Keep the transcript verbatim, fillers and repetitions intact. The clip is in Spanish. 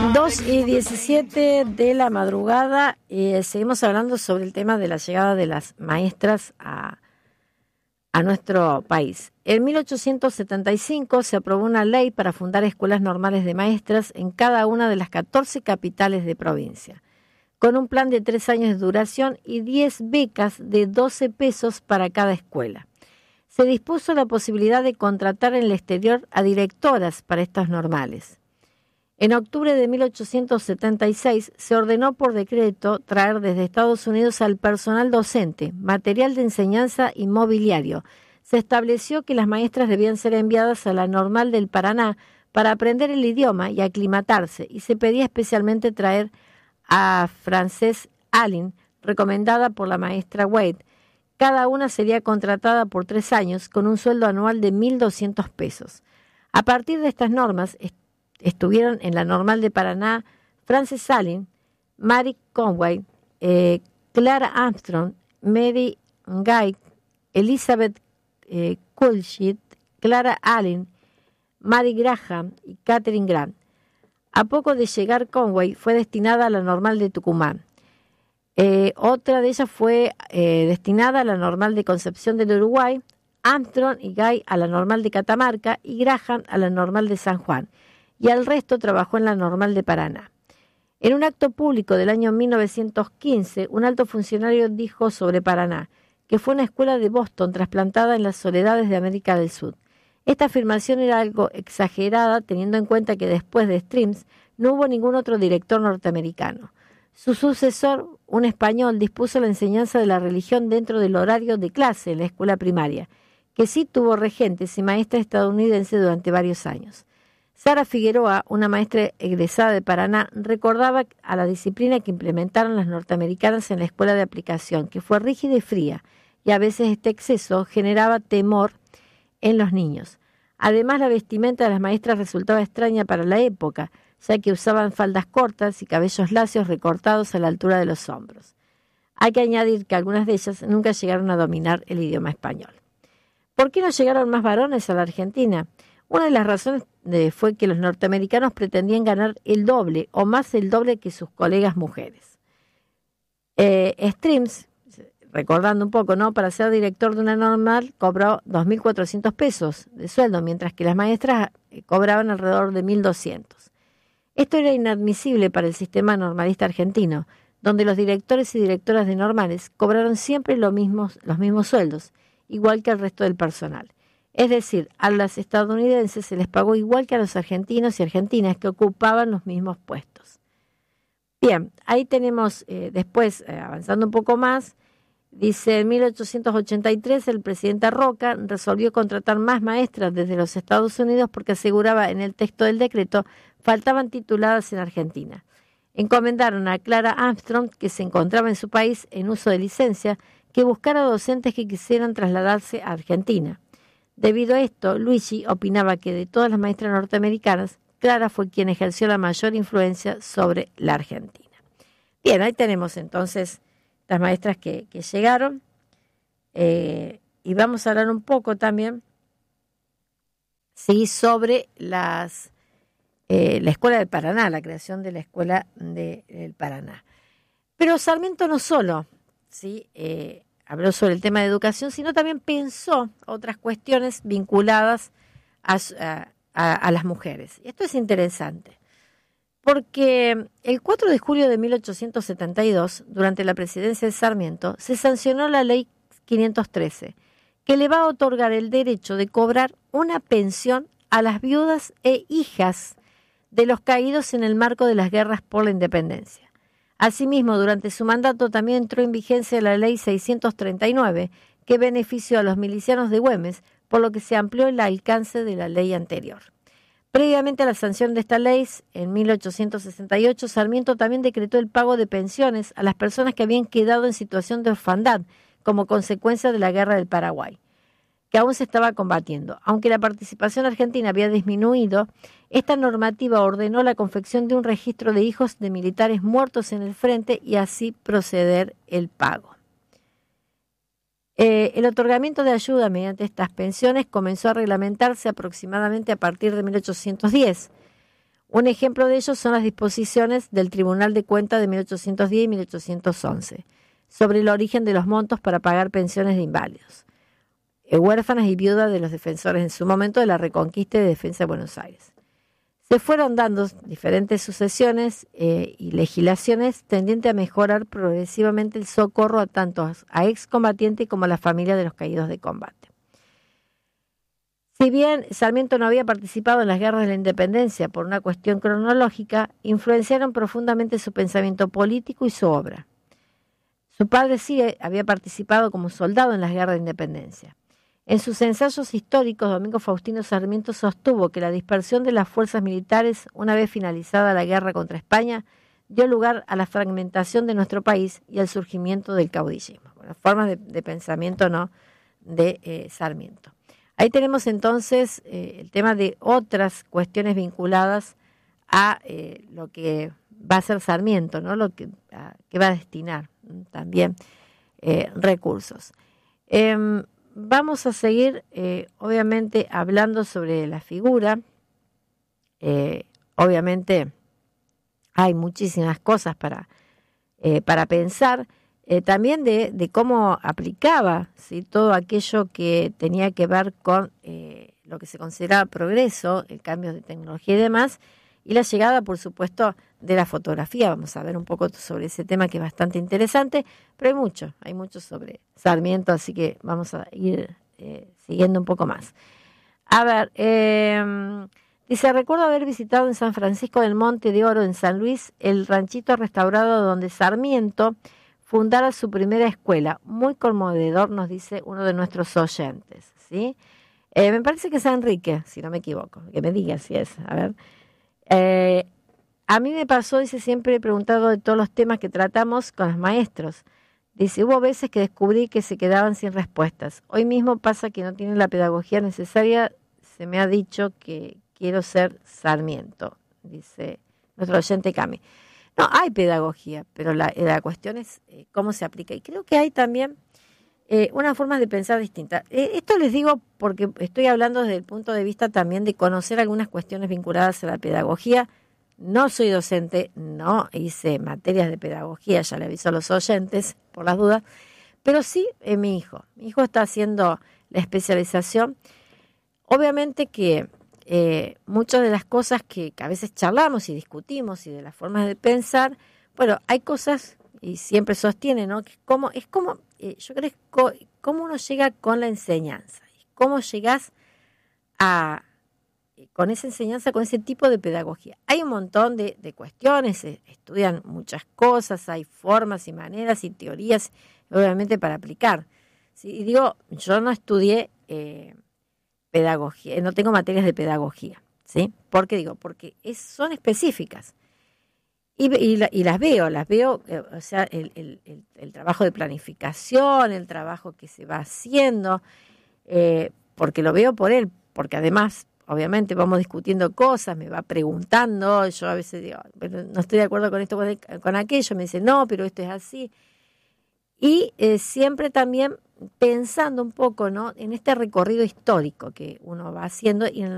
dos y diecisiete de la madrugada, eh, seguimos hablando sobre el tema de la llegada de las maestras a, a nuestro país. En mil ochocientos setenta y cinco se aprobó una ley para fundar escuelas normales de maestras en cada una de las catorce capitales de provincia, con un plan de tres años de duración y diez becas de doce pesos para cada escuela. Se dispuso la posibilidad de contratar en el exterior a directoras para estos normales. En octubre de mil ochocientos setenta y seis se ordenó por decreto traer desde Estados Unidos al personal docente, material de enseñanza y mobiliario. Se estableció que las maestras debían ser enviadas a la Normal del Paraná para aprender el idioma y aclimatarse, y se pedía especialmente traer a Frances Allen, recomendada por la maestra Wade. Cada una sería contratada por tres años con un sueldo anual de mil doscientos pesos. A partir de estas normas, est- estuvieron en la Normal de Paraná Frances Allen, Mary Conway, eh, Clara Armstrong, Mary Guy, Elizabeth eh, Coolshit, Clara Allen, Mary Graham y Catherine Grant. A poco de llegar Conway fue destinada a la Normal de Tucumán. Eh, otra de ellas fue eh, destinada a la Normal de Concepción del Uruguay, Armstrong y Guy a la Normal de Catamarca y Graham a la Normal de San Juan, y al resto trabajó en la Normal de Paraná. En un acto público del año mil novecientos quince, un alto funcionario dijo sobre Paraná que fue una escuela de Boston trasplantada en las soledades de América del Sur. Esta afirmación era algo exagerada teniendo en cuenta que después de Streams no hubo ningún otro director norteamericano. Su sucesor, un español, dispuso la enseñanza de la religión dentro del horario de clase en la escuela primaria, que sí tuvo regentes y maestra estadounidense durante varios años. Sara Figueroa, una maestra egresada de Paraná, recordaba a la disciplina que implementaron las norteamericanas en la escuela de aplicación, que fue rígida y fría, y a veces este exceso generaba temor en los niños. Además, la vestimenta de las maestras resultaba extraña para la época, ya que usaban faldas cortas y cabellos lacios recortados a la altura de los hombros. Hay que añadir que algunas de ellas nunca llegaron a dominar el idioma español. ¿Por qué no llegaron más varones a la Argentina? Una de las razones eh, fue que los norteamericanos pretendían ganar el doble o más el doble que sus colegas mujeres. Eh, Streams, recordando un poco, ¿no? Para ser director de una normal cobró dos mil cuatrocientos pesos de sueldo, mientras que las maestras eh, cobraban alrededor de mil doscientos. Esto era inadmisible para el sistema normalista argentino, donde los directores y directoras de normales cobraron siempre lo mismos, los mismos sueldos, igual que el resto del personal. Es decir, a las estadounidenses se les pagó igual que a los argentinos y argentinas que ocupaban los mismos puestos. Bien, ahí tenemos eh, después, eh, avanzando un poco más, dice, en mil ochocientos ochenta y tres el presidente Roca resolvió contratar más maestras desde los Estados Unidos porque aseguraba en el texto del decreto faltaban tituladas en Argentina. Encomendaron a Clara Armstrong, que se encontraba en su país en uso de licencia, que buscara docentes que quisieran trasladarse a Argentina. Debido a esto, Luigi opinaba que de todas las maestras norteamericanas, Clara fue quien ejerció la mayor influencia sobre la Argentina. Bien, ahí tenemos entonces las maestras que, que llegaron, eh, y vamos a hablar un poco también, sí, sobre las eh, la Escuela del Paraná, la creación de la Escuela de, del Paraná. Pero Sarmiento no solo, sí, eh, habló sobre el tema de educación, sino también pensó otras cuestiones vinculadas a, a, a las mujeres. Y esto es interesante, porque el cuatro de julio de mil ochocientos setenta y dos, durante la presidencia de Sarmiento, se sancionó la Ley quinientos trece, que le va a otorgar el derecho de cobrar una pensión a las viudas e hijas de los caídos en el marco de las guerras por la independencia. Asimismo, durante su mandato también entró en vigencia la Ley seiscientos treinta y nueve, que benefició a los milicianos de Güemes, por lo que se amplió el alcance de la ley anterior. Previamente a la sanción de esta ley, en mil ochocientos sesenta y ocho, Sarmiento también decretó el pago de pensiones a las personas que habían quedado en situación de orfandad como consecuencia de la Guerra del Paraguay, que aún se estaba combatiendo. Aunque la participación argentina había disminuido, esta normativa ordenó la confección de un registro de hijos de militares muertos en el frente y así proceder el pago. Eh, el otorgamiento de ayuda mediante estas pensiones comenzó a reglamentarse aproximadamente a partir de mil ochocientos diez. Un ejemplo de ello son las disposiciones del Tribunal de Cuentas de mil ochocientos diez y mil ochocientos once sobre el origen de los montos para pagar pensiones de inválidos, eh, huérfanas y viudas de los defensores en su momento de la Reconquista y de Defensa de Buenos Aires. Se fueron dando diferentes sucesiones eh, y legislaciones tendientes a mejorar progresivamente el socorro a tanto a excombatientes como a la familia de los caídos de combate. Si bien Sarmiento no había participado en las guerras de la independencia por una cuestión cronológica, influenciaron profundamente su pensamiento político y su obra. Su padre sí había participado como soldado en las guerras de independencia. En sus ensayos históricos, Domingo Faustino Sarmiento sostuvo que la dispersión de las fuerzas militares, una vez finalizada la guerra contra España, dio lugar a la fragmentación de nuestro país y al surgimiento del caudillismo. Bueno, formas de, de pensamiento no de eh, Sarmiento. Ahí tenemos entonces eh, el tema de otras cuestiones vinculadas a eh, lo que va a ser Sarmiento, ¿no? Lo que, a, que va a destinar también eh, recursos. Eh, vamos a seguir, eh, obviamente, hablando sobre la figura. Eh, obviamente, hay muchísimas cosas para, eh, para pensar. Eh, también de, de cómo aplicaba, ¿sí?, todo aquello que tenía que ver con eh, lo que se consideraba progreso, el cambio de tecnología y demás, y la llegada, por supuesto, de la fotografía. Vamos a ver un poco sobre ese tema que es bastante interesante, pero hay mucho, hay mucho sobre Sarmiento, así que vamos a ir eh, siguiendo un poco más. A ver, eh, dice, recuerdo haber visitado en San Francisco del Monte de Oro, en San Luis, el ranchito restaurado donde Sarmiento fundara su primera escuela. Muy conmovedor, nos dice uno de nuestros oyentes, ¿sí? Eh, me parece que es Enrique, si no me equivoco, que me diga si es, a ver. Eh, a mí me pasó, dice, siempre he preguntado de todos los temas que tratamos con los maestros. Dice, hubo veces que descubrí que se quedaban sin respuestas. Hoy mismo pasa que no tienen la pedagogía necesaria. Se me ha dicho que quiero ser Sarmiento, dice nuestro oyente Cami. No, hay pedagogía, pero la, la cuestión es eh, cómo se aplica. Y creo que hay también eh, unas formas de pensar distintas. Eh, esto les digo porque estoy hablando desde el punto de vista también de conocer algunas cuestiones vinculadas a la pedagogía. No soy docente, no hice materias de pedagogía, ya le aviso a los oyentes por las dudas, pero sí eh, mi hijo. Mi hijo está haciendo la especialización. Obviamente que Eh, muchas de las cosas que, que a veces charlamos y discutimos y de las formas de pensar, bueno, hay cosas, y siempre sostiene, ¿no?, que es como, es como eh, yo creo que co, cómo uno llega con la enseñanza, cómo llegás a, con esa enseñanza, con ese tipo de pedagogía. Hay un montón de, de cuestiones, se estudian muchas cosas, hay formas y maneras y teorías, obviamente, para aplicar. ¿Sí? Y digo, yo no estudié Eh, pedagogía, no tengo materias de pedagogía, ¿sí? ¿Por qué digo? Porque es, son específicas y, y, la, y las veo, las veo, eh, o sea, el, el, el, el trabajo de planificación, el trabajo que se va haciendo, eh, porque lo veo por él, porque además, obviamente, vamos discutiendo cosas, me va preguntando, yo a veces digo, pero no estoy de acuerdo con esto, con, con aquello, me dice, no, pero esto es así. Y eh, siempre también pensando un poco, ¿no?, en este recorrido histórico que uno va haciendo y en